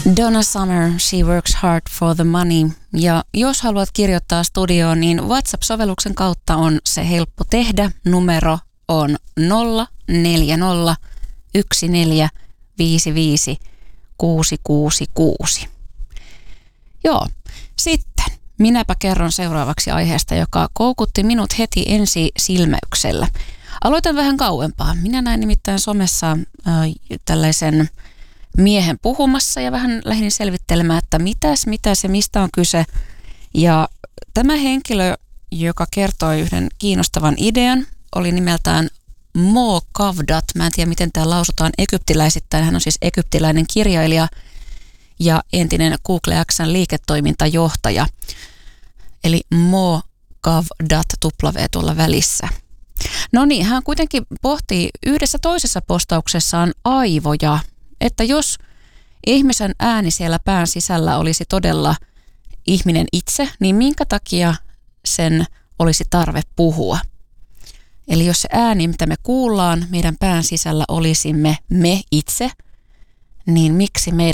Donna Summer, She Works Hard for the Money. Ja jos haluat kirjoittaa studioon, niin WhatsApp-sovelluksen kautta on se helppo tehdä. Numero on 040 1455 666. Joo, sitten minäpä kerron seuraavaksi aiheesta, joka koukutti minut heti ensi silmäyksellä. Aloitan vähän kauempaa. Minä näin nimittäin somessa tällaisen miehen puhumassa ja vähän lähdin selvittelemään, että mitäs ja mistä on kyse. Ja tämä henkilö, joka kertoi yhden kiinnostavan idean, oli nimeltään Mo Gawdat. Mä en tiedä, miten tämä lausutaan egyptiläisittäin. Hän on siis egyptiläinen kirjailija ja entinen Google X:n liiketoimintajohtaja. Eli Mo Gawdat, W tuolla välissä. No niin, hän kuitenkin pohtii yhdessä toisessa postauksessaan aivoja, että jos ihmisen ääni siellä pään sisällä olisi todella ihminen itse, niin minkä takia sen olisi tarve puhua? Eli jos se ääni, mitä me kuullaan meidän pään sisällä olisimme me itse, niin miksi meidän